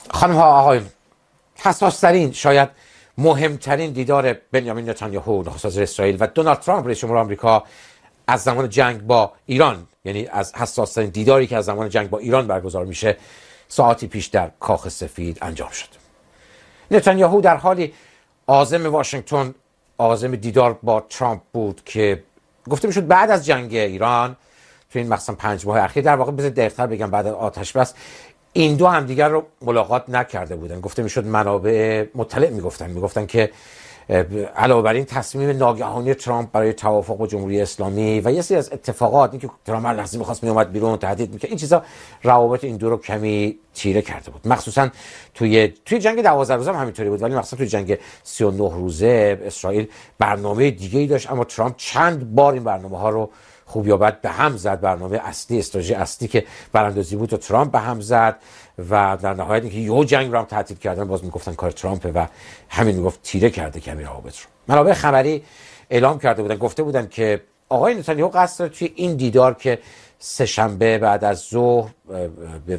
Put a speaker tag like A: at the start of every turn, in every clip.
A: خانم ها آقایون، حساس‌ترین، شاید مهمترین دیدار بنیامین نتانیاهو نخست وزیر اسرائیل و دونالد ترامپ رئیس جمهور آمریکا از زمان جنگ با ایران، یعنی از حساس‌ترین دیداری که از زمان جنگ با ایران برگزار میشه، ساعتی پیش در کاخ سفید انجام شد. نتانیاهو در حالی عازم واشنگتن، عازم دیدار با ترامپ بود که گفته میشد بعد از جنگ ایران تو این مثلا 5 ماه اخیر، در واقع بذار دقیق‌تر بگم بعد از آتش بس، این دو همدیگر رو ملاقات نکرده بودن. گفته میشد منابع مطلع میگفتن که علاوه بر این تصمیم ناگهانی ترامپ برای توافق با جمهوری اسلامی و یه سری از اتفاقات، اینکه ترامپ هر لحظه می‌خواست میومد بیرون تهدید می‌کرد، این چیزا روابط این دو رو کمی تیره کرده بود. مخصوصا توی جنگ 12 روزه هم همینطوری بود، ولی مخصوصا توی جنگ 39 روزه اسرائیل برنامه دیگه‌ای داشت، اما ترامپ چند بار این برنامه‌ها رو خوب یا بد به هم زد. برنامه اصلی، استراتژی اصلی که براندازی بود و ترامپ به هم زد و در نهایت اینکه یهو جنگ رو هم تعطیل کردن، باز میگفتن کار ترامپه و همین میگفت تیره کرده کمی روابط رو. منابع خبری اعلام کرده بودن، گفته بودن که آقای نتانیاهو قصد داره توی این دیدار که سه شنبه بعد از ظهر به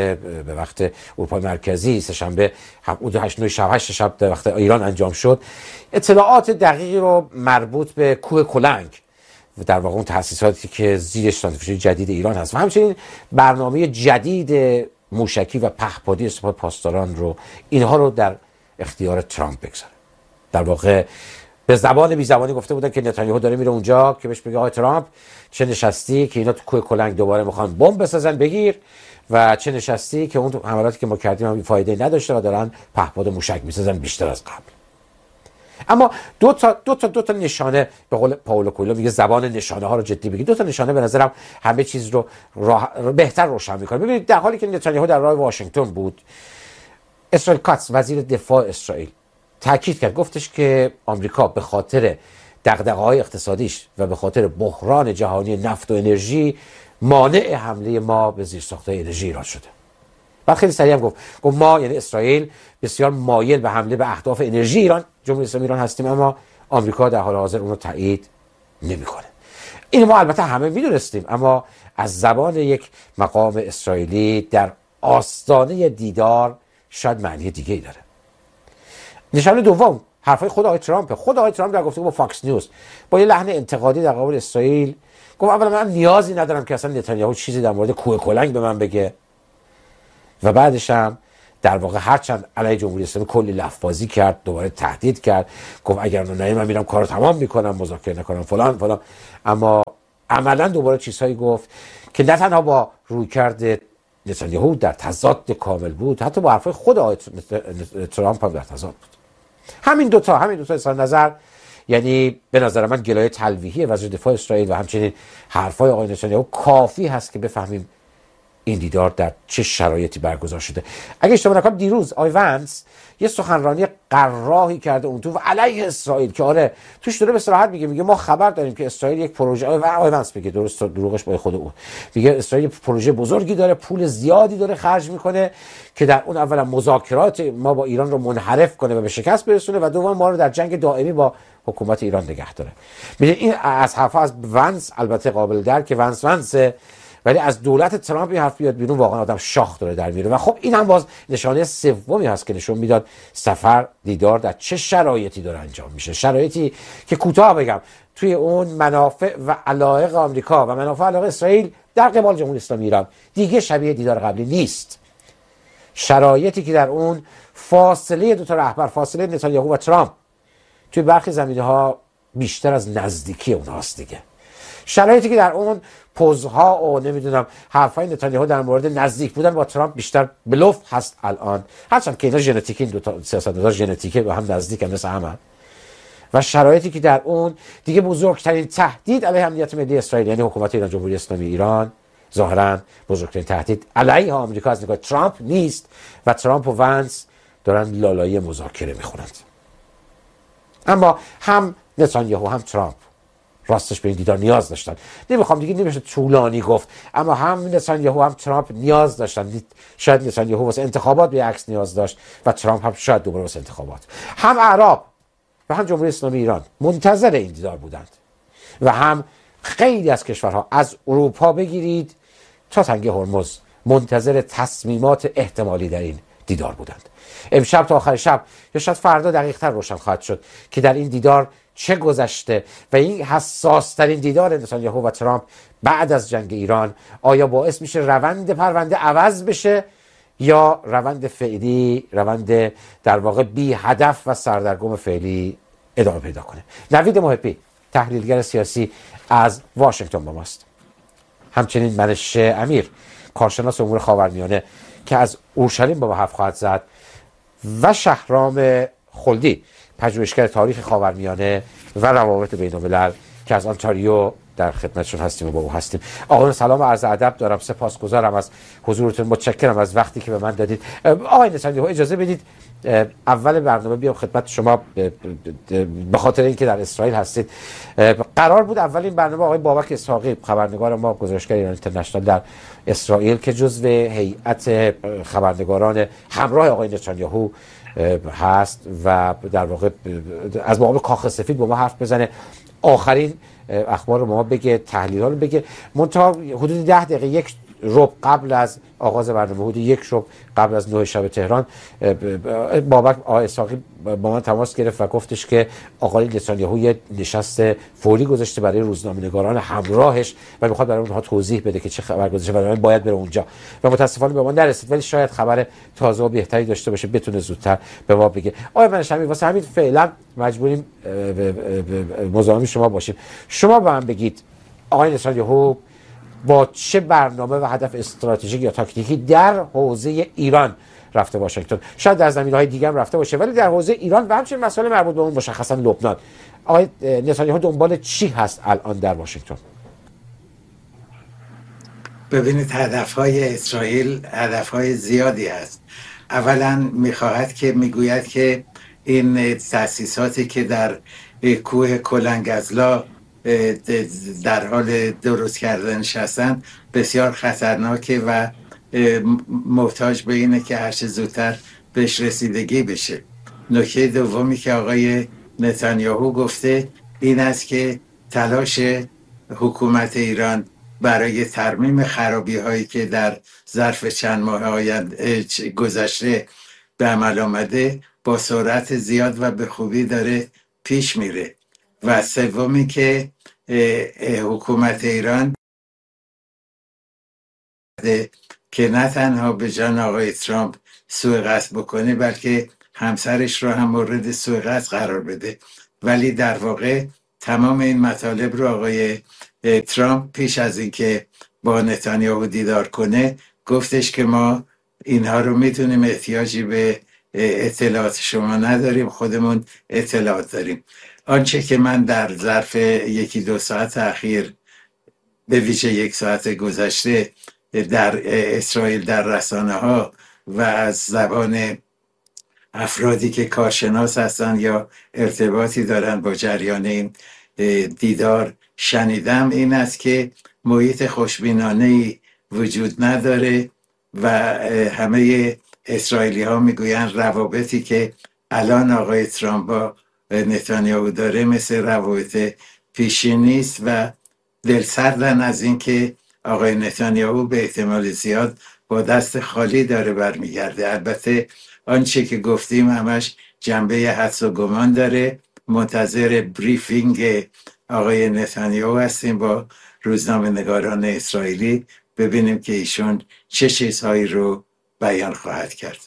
A: وقت اروپای مرکزی، سه شنبه حدود 8 شب در وقت ایران انجام شد، اطلاعات دقیقی رو مربوط به کوه کلنگ و در واقع اون تأسیساتی که زیرش سانتریفیوژ جدید ایران هست و همچنین برنامه جدید موشکی و پهپادی استفاده پاسداران رو، اینها رو در اختیار ترامپ بگذاره. در واقع به زبان بی زبانی گفته بودن که نتانیاهو داره میره اونجا که بهش بگه آقای ترامپ چه نشستی که اینا تو کوه کلنگ دوباره میخوان بمب بسازن بگیر، و چه نشستی که اون حملاتی که ما کردیم هم فایده نداشته و دارن پهپاد موشک میسازن بیشتر از قبل. اما دو تا نشانه، به قول پائولو کوئلو میگه زبان نشانه ها رو جدی بگید، 2 تا نشانه به نظرم همه چیز رو بهتر روشن میکنه. ببینید در حالی که نتانیاهو در راه واشنگتن بود، اسرائیل کاتس وزیر دفاع اسرائیل تاکید کرد، گفتش که آمریکا به خاطر دغدغه‌های اقتصادیش و به خاطر بحران جهانی نفت و انرژی مانع حمله ما به زیرساخت‌های انرژی ایران شده. بعد خیلی سریع هم گفت ما، یعنی اسرائیل، بسیار مایل به حمله به اهداف انرژی ایران، جمهوری اسلامی ایران هستیم، اما آمریکا در حال حاضر اون رو تایید نمی‌کنه. این ما البته همه می‌دونستیم، اما از زبان یک مقام اسرائیلی در آستانه دیدار شاید معنی دیگه‌ای داره. نشانه دوم حرفای خود آقای ترامپ. خود آقای ترامپ در گفتگو با فاکس نیوز با یه لحن انتقادی در مقابل اسرائیل گفت اولا من نیازی ندارم که اصلا نتانیاهو چیزی در مورد کوه کلنگ به من بگه، و بعدش هم در واقع هرچند علیه جمهوری اسلامی کلی لفظ‌بازی کرد، دوباره تهدید کرد، گفت اگر نه من میرم کارو تمام میکنم، مذاکره نکنم فلان، اما عملا دوباره چیزهایی گفت که نه تنها با رویکرد نتانیاهو در تضاد کامل بود، حتی با حرفای خود آقای ترامپ هم در تضاد بود. همین دوتا اظهار نظر، یعنی به نظر من گلایه تلویحی وزیر دفاع اسرائیل و همچنین حرفای آقای نتانیاهو کافی هست که بفهمیم این دیدار در چه شرایطی برگزار شده. اگه اشتباه نکنم دیروز آقای ونس یه سخنرانی قراحی کرده اون تو و علیه اسرائیل که آره توش داره به صراحت میگه ما خبر داریم که اسرائیل یک پروژه، آقای ونس میگه، درست دروغش با خود اون میگه، اسرائیل پروژه بزرگی داره، پول زیادی داره خرج میکنه که در اون اولا مذاکرات ما با ایران رو منحرف کنه و به شکست برسونه و دوم ما رو در جنگ دائمی با حکومت ایران نگه داره. میگه این از حرفا از ونس البته قابل درک، ونس، ولی از دولت ترامپ این حرف بیاد بیرون واقعا آدم شاخ داره در میره. و خب این هم باز نشانه سومی هست که نشون میداد سفر، دیدار در چه شرایطی داره انجام میشه، شرایطی که کوتاه بگم توی اون منافع و علایق آمریکا و منافع علایق اسرائیل در قبال جمهوری اسلامی ایران دیگه شبیه دیدار قبلی نیست. شرایطی که در اون فاصله دو تا رهبر، فاصله نتانیاهو و ترامپ توی برخی زمینه‌ها بیشتر از نزدیکی اونهاست دیگه. شرایطی که در اون پوزها و نمیدونم حرفای نتانیاهو در مورد نزدیک بودن با ترامپ بیشتر بلوف هست الان، هرچند که اینا ژنتیکی، این دو تا سیاستمدار ژنتیکی به هم نزدیک هم مثل هم. و شرایطی که در اون دیگه بزرگترین تهدید علیه امنیت ملی اسرائیل، یعنی حکومت ایران، جمهوری اسلامی ایران، ظاهرا بزرگترین تهدید علیه آمریکا از نگاه ترامپ نیست و ترامپ و ونس دارن لالایی مذاکره میخونند. اما هم نتانیاهو هم ترامپ راستش به این دیدار نیاز داشتن. نمیخوام دیگه نمیشه طولانی گفت، اما هم نتانیاهو هم ترامپ نیاز داشتن. شاید نتانیاهو واسه انتخابات به عکس نیاز داشت و ترامپ هم شاید دوباره واسه انتخابات. هم اعراب و هم جمهوری اسلامی ایران منتظر این دیدار بودند و هم خیلی از کشورها از اروپا بگیرید تا تنگه هرمز منتظر تصمیمات احتمالی در این دیدار بودند. امشب تا آخر شب یا شاید فردا دقیق‌تر روشن خواهد شد که در این دیدار چه گذشته و این حساس ترین دیدار نتانیاهو و ترامپ بعد از جنگ ایران آیا باعث میشه روند پرونده عوض بشه یا روند فعلی، روند در واقع بی هدف و سردرگم فعلی ادامه پیدا کنه. نوید محبی تحلیلگر سیاسی از واشنگتن با ماست. همچنین منشه امیر کارشناس امور خاورمیانه که از اورشلیم با ما حرف خواهد زد و شهرام خلدی پژوهشگر تاریخ خاورمیانه و روابط بین‌الملل که از آنتاریو در خدمتشون هستیم و با او هستیم. آقایان سلام و عرض ادب دارم. سپاسگزارم از حضورتون، متشکرم از وقتی که به من دادید. آقای نتانیاهو اجازه بدید اول برنامه بیام خدمت شما به خاطر اینکه در اسرائیل هستید. قرار بود اولین برنامه آقای بابک اسحاقی خبرنگار ما گزارشگر ایران اینترنشنال در اسرائیل که جزو هیئت خبرنگاران همراه آقای نتانیاهو هست و در واقع از مقام کاخ سفید با ما حرف بزنه، آخرین اخبار رو ما بگه، تحلیل ها رو بگه. منتها حدود 10 دقیقه، یک ربع قبل از آغاز برنامه، حدود یک ربع قبل از 9 شب تهران، بابک آقای اسحاقی با من تماس گرفت و گفتش که آقای نتانیاهو یه نشست فوری گذاشته برای روزنامه‌نگاران همراهش و میخواد برای اونها توضیح بده که چه خبر گذاشته و باید بره اونجا و متاسفانه به ما نرسید، ولی شاید خبر تازه و بهتری داشته باشه، بتونه زودتر به ما بگه. آقای منشمی واسه همین فعلا مجبوریم مزاحم شما باشیم. شما به من بگید آقای نتانیاهو با چه برنامه و هدف استراتژیک یا تاکتیکی در حوزه ایران رفته واشنگتن؟ شاید در زمینه‌های دیگه هم رفته باشه، ولی در حوزه ایران و همچنین مسائل مربوط به اون مشخصا لبنان، آقای نتانیاهو دنبال چی هست الان در واشنگتن؟
B: ببینید، هدف‌های اسرائیل هدف‌های زیادی هست. اولا میگوید که این تأسیساتی که در کوه کلنگزلا در حال درست کردن هستند بسیار خطرناکه و محتاج به اینه که هرچه زودتر بهش رسیدگی بشه. نکته دومی که آقای نتانیاهو گفته این است که تلاش حکومت ایران برای ترمیم خرابی هایی که در ظرف چند ماه گذشته به عمل آمده با سرعت زیاد و به خوبی داره پیش میره. و سومی که حکومت ایران که نه تنها به جان آقای ترامپ سوء قصد بکنه بلکه همسرش رو هم مورد سوء قصد قرار بده، ولی در واقع تمام این مطالب رو آقای ترامپ پیش از اینکه با نتانیاهو دیدار کنه گفتش که ما اینها رو میتونیم، احتیاجی به اطلاعات شما نداریم، خودمون اطلاعات داریم. آنچه که من در ظرف 1-2 ساعت اخیر، به ویژه 1 ساعت گذشته در اسرائیل در رسانه ها و از زبان افرادی که کارشناس هستن یا ارتباطی دارن با جریان این دیدار شنیدم این است که محیط خوشبینانه‌ای وجود نداره و همه اسرائیلی ها میگوین روابطی که الان آقای ترامپ با نتانیاهو داره مثل روابط پیشین نیست و دلسردن از این که آقای نتانیاهو به احتمال زیاد با دست خالی داره برمیگرده. البته آنچه که گفتیم همش جنبه حدس و گمان داره. منتظر بریفینگ آقای نتانیاهو هستیم با روزنامه نگاران اسرائیلی، ببینیم که ایشون چه چیزهایی رو بیان خواهد کرد.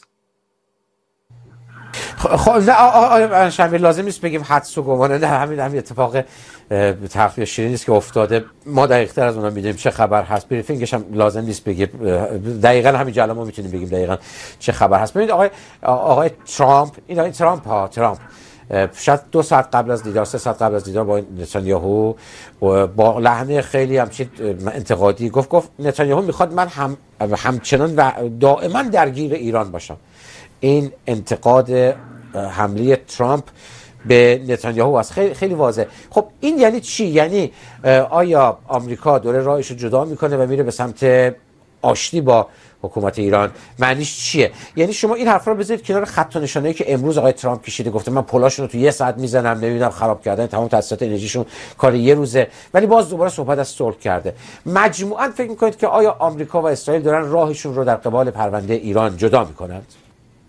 A: خب آقای شمیر لازم نیست بگیم حدس و گمانه، نه، همین اتفاق تخفیه شیرین نیست که افتاده، ما دقیق‌تر از اونها میدونیم چه خبر هست. بریفینگش هم لازم نیست بگیم، دقیقاً همین الان ما میتونیم بگیم دقیقاً چه خبر هست. ببینید آقای ترامپ، این ترامپ شاید 2 ساعت قبل از دیدار، 3 ساعت قبل از دیدار با نتانیاهو با لحن خیلی همچین انتقادی گفت نتانیاهو میخواد من همچنان و دائما درگیر ایران باشم. این انتقاد حمله ترامپ به نتانیاهو است، خیلی خیلی واضح. خب این یعنی چی؟ یعنی آیا آمریکا داره راهش رو جدا میکنه و میره به سمت آشتی با حکومت ایران؟ معنیش چیه؟ یعنی شما این حرفا رو بذارید کنار خط و نشانه‌ای که امروز آقای ترامپ کشیده، گفته من پلاشون رو تو 1 ساعت میزنم، نمیدونم خراب کردن تمام تأسیسات انرژیشون کار 1 روزه، ولی باز دوباره صحبت از صلح کرده. مجموعاً فکر میکنید که آیا آمریکا و اسرائیل دارن راهشون رو در قبال پرونده ایران جدا میکنند؟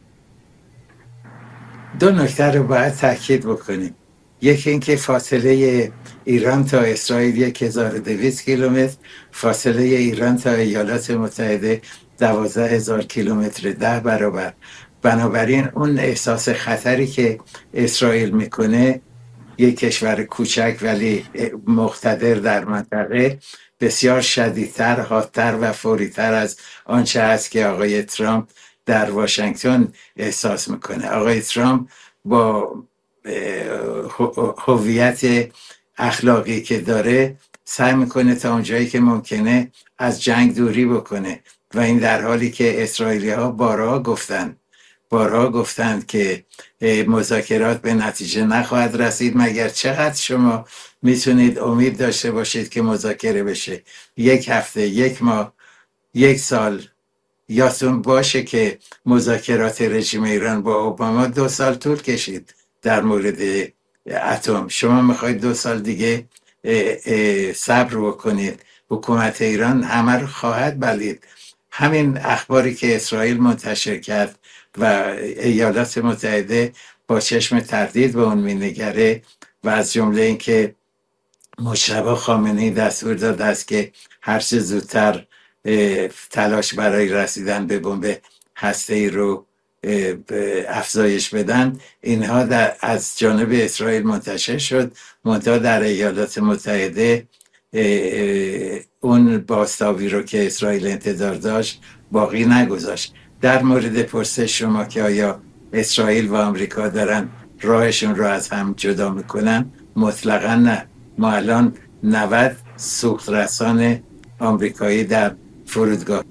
B: دو نکته رو باید تاکید بکنیم. یکی اینکه فاصله ایران تا اسرائیل 1200 کیلومتر، فاصله ایران تا ایالات متحده 12000 کیلومتر، 10 برابر. بنابراین اون احساس خطری که اسرائیل میکنه، یک کشور کوچک ولی مقتدر در منطقه، بسیار شدیدتر، حادتر و فوریتر از آنچه است که آقای ترامپ در واشنگتن احساس میکنه. آقای ترامپ با هویت اخلاقی که داره سعی میکنه تا اونجایی که ممکنه از جنگ دوری بکنه و این در حالی که اسرائیلی ها بارها گفتند که مذاکرات به نتیجه نخواهد رسید. مگر چقدر شما میتونید امید داشته باشید که مذاکره بشه؟ یک هفته، یک ماه، یک سال؟ یادتون باشه که مذاکرات رژیم ایران با اوباما 2 سال طول کشید در مورد اتم. شما میخواید 2 سال دیگه صبر بکنید؟ حکومت ایران همه رو خواهد بلعید. همین اخباری که اسرائیل منتشر کرد و ایالات متحده با چشم تردید به اون مینگره و از جمله این که مجتبی خامنه‌ای دستور داده است که هر چه زودتر تلاش برای رسیدن به بمب هسته‌ای رو افزایش بدن، اینها از جانب اسرائیل منتشر شد. منتها در ایالات متحده اون بازتابی رو که اسرائیل انتظار داشت باقی نگذاشت. در مورد پرسش شما که آیا اسرائیل و آمریکا دارن راهشون رو از هم جدا میکنن، مطلقا نه. ما الان 90 سوخت رسان آمریکایی در فرودگاه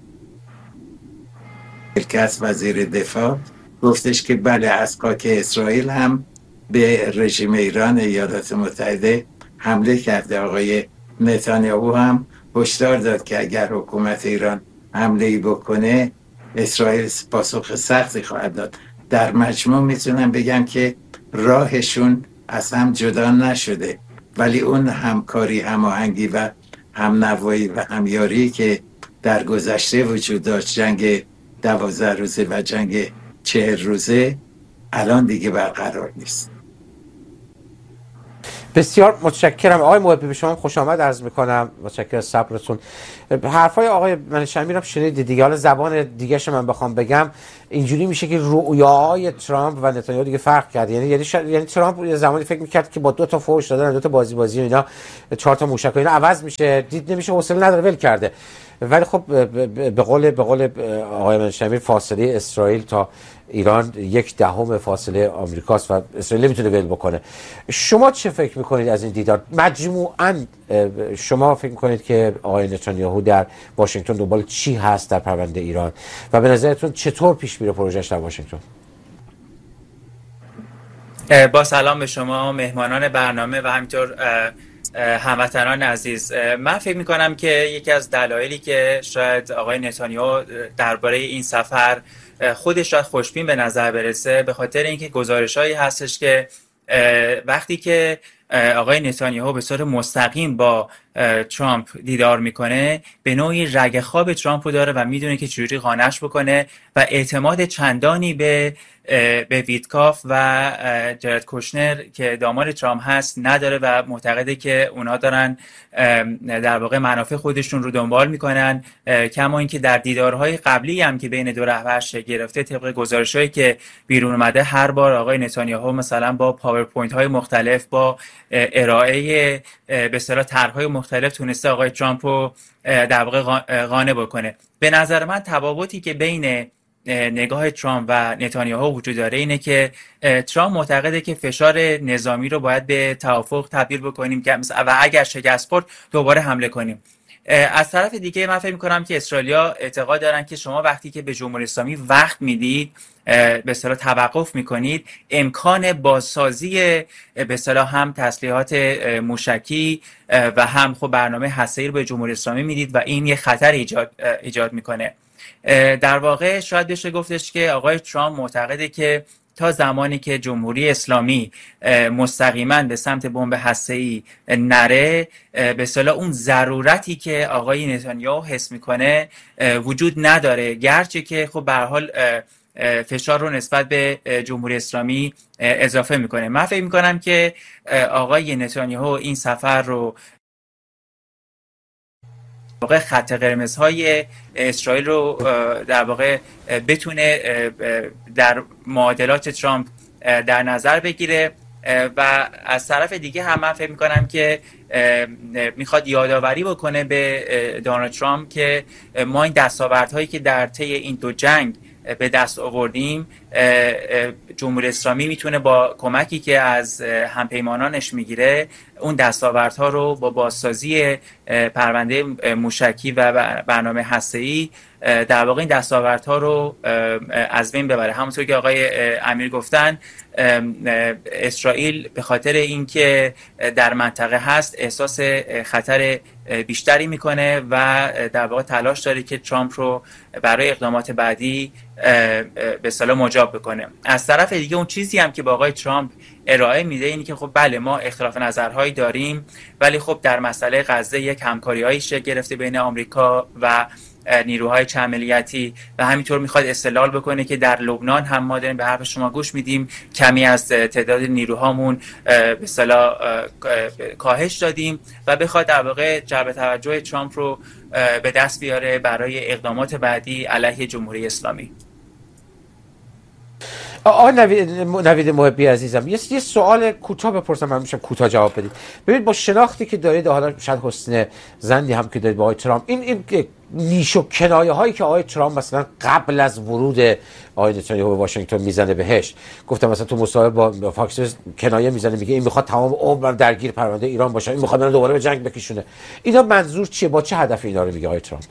B: کس وزیر دفاع گفتش که بله، اسقاط اسرائیل هم به رژیم ایران ایالات متحده حمله کرده. آقای نتانیاهو هم هشدار داد که اگر حکومت ایران حمله‌ای بکنه، اسرائیل پاسخ سختی خواهد داد. در مجموع میتونم بگم که راهشون از هم جدا نشده، ولی اون همکاری، هماهنگی و همنوایی و همیاری که در گذشته وجود داشت، جنگ 12 روزه و جنگ 40 روزه، الان دیگه برقرار نیست.
A: بسیار متشکرم آقای محبی، به شما خوش آمد عرض میکنم. متشکرم از صبرتون. حرفای آقای منشمی رو شنیدید دیگه. حالا زبان دیگه‌ش من بخوام بگم، اینجوری میشه که رؤیاهای ترامپ و نتانیاهو دیگه فرق کرد. یعنی ترامپ یه زمانی فکر میکرد که با 2 تا فوش دادن، 2 تا بازی و اینا، 4 تا موشک و اینا عوض میشه، دید نمیشه، حوصله نداره، ول کرده. ولی خب به قول آقای منشمی، فاصله اسرائیل تا ایران 1/10 فاصله آمریکاست و اسرائیل نمیتونه ول بکنه. شما چه فکر میکنید از این دیدار؟ مجموعاً شما فکر میکنید که آقای نتانیاهو در واشنگتن دنبال چی هست در پرونده ایران و به نظرتون چطور پیش میره پروژهش در واشنگتن؟
C: با سلام به شما مهمانان برنامه و همینطور هموطنان عزیز. من فکر میکنم که یکی از دلایلی که شاید آقای نتانیاهو درباره این سفر خودش شاید خوشبین به نظر برسه، به خاطر اینکه گزارش‌هایی هستش که وقتی که آقای نتانیاهو به صورت مستقیم با ترامپ دیدار میکنه، به نوعی رگ خواب ترامپ رو داره و میدونه که چجوری قانعش بکنه و اعتماد چندانی به ویتکاف و جرد کوشنر که داماد ترامپ هست نداره و معتقده که اونا دارن در واقع منافع خودشون رو دنبال میکنن. کما اینکه در دیدارهای قبلی هم که بین دو رهبر شکل گرفته، طبق گزارش‌هایی که بیرون اومده، هر بار آقای نتانیاهو مثلا با پاورپوینت های مختلف، با ارائه به اصطلاح طرح‌های مختلف تونسته آقای ترامپ رو در واقع قانع بکنه. به نظر من تفاوتی که بین نگاه ترامپ و نتانیاهو وجود داره اینه که ترامپ معتقده که فشار نظامی رو باید به توافق تبدیل بکنیم که و اگر شکست خورد دوباره حمله کنیم. از طرف دیگه من فکر می‌کنم که اسرائیلیا اعتقاد دارن که شما وقتی که به جمهوری اسلامی وقت میدید، به اصطلاح توقف میکنید، امکان بازسازی به اصطلاح هم تسلیحات موشکی و هم خب برنامه هسته‌ای رو به جمهوری اسلامی میدید و این یه خطر ایجاد میکنه. در واقع شاید بشه گفتش که آقای ترامپ معتقده که تا زمانی که جمهوری اسلامی مستقیما به سمت بمب هسته‌ای نره، به اصطلاح اون ضرورتی که آقای نتانیاهو حس میکنه وجود نداره. گرچه که خب به هر حال فشار رو نسبت به جمهوری اسلامی اضافه میکنه. من فکر میکنم که آقای نتانیاهو این سفر رو واقع خط قرمزهای اسرائیل رو در واقع بتونه در معادلات ترامپ در نظر بگیره و از طرف دیگه هم من فکر میکنم که میخواد یادآوری بکنه به دونالد ترامپ که ما این دستاوردهایی که در طی این دو جنگ به دست آوردیم، جمهوری اسلامی میتونه با کمکی که از همپیمانانش میگیره اون دستاوردها رو با بازسازی پرونده موشکی و برنامه هسته‌ای در واقع این دستاوردها رو از بین ببره. همونطور که آقای امیر گفتن، اسرائیل به خاطر اینکه در منطقه هست احساس خطر بیشتری میکنه و در واقع تلاش داره که ترامپ رو برای اقدامات بعدی به اصطلاح مجاب بکنه. از طرف دیگه اون چیزی هم که با آقای ترامپ ارائه میده اینی که خب بله ما اختلاف نظرهایی داریم، ولی خب در مسئله غزه یک همکاری‌هایی شکل گرفته بین آمریکا و نیروهای چند ملیتی و همینطور میخواد استدلال بکنه که در لبنان هم ما داریم به حرف شما گوش میدیم، کمی از تعداد نیروهامون به اصطلاح کاهش دادیم و بخواد در واقع جلب توجه ترامپ رو به دست بیاره برای اقدامات بعدی علیه جمهوری اسلامی.
A: نوید محبی عزیزم، یه سوال کوتاه بپرسم، من میشم کوتاه جواب بدید. ببینید با شناختی که دارید، حالا شاید حسن زندی هم که دارید با آقای ترامپ، این نیش و کنایه هایی که آقای ترامپ مثلا قبل از ورود آقای نتانیاهو به واشنگتن میزنه بهش، گفتم مثلا تو مصاحبه با فاکس کنایه میزنه، میگه این میخواد تمام عمر درگیر پرونده ایران باشه، این میخواد منو دوباره به جنگ بکشونه. اینا منظور چیه؟ با چه هدفی اینا رو میگه آقای ترامپ؟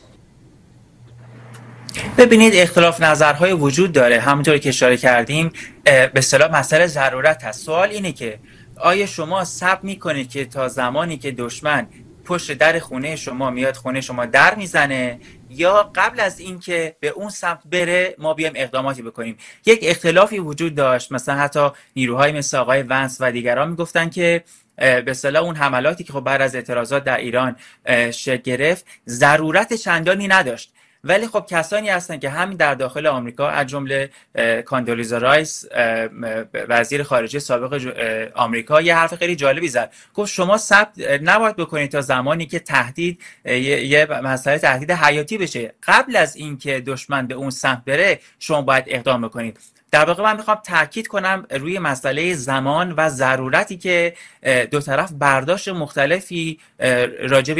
C: ببینید اختلاف نظرهای وجود داره، همونطوری که اشاره کردیم به اصطلاح مسئله ضرورت هست. سوال اینه که آیا شما صبر میکنید که تا زمانی که دشمن پشت در خونه شما میاد خونه شما در میزنه، یا قبل از اینکه به اون سمت بره ما بیایم اقداماتی بکنیم؟ یک اختلافی وجود داشت، مثلا حتی نیروهای مثل آقای ونس و دیگران میگفتن که به اصطلاح اون حملاتی که خب بعد از اعتراضات در ایران شکل گرفت ضرورت چندانی نداشت، ولی خب کسانی هستن که همین در داخل آمریکا از جمله کاندولیزا رایس وزیر خارجه سابق آمریکا یه حرف خیلی جالبی زد، گفت شما صبر نباید بکنید تا زمانی که تهدید یه مسئله تهدید حیاتی بشه، قبل از اینکه دشمن به اون سمت بره شما باید اقدام بکنید. در واقع من میخوام تاکید کنم روی مسئله زمان و ضرورتی که دو طرف برداشت مختلفی راجع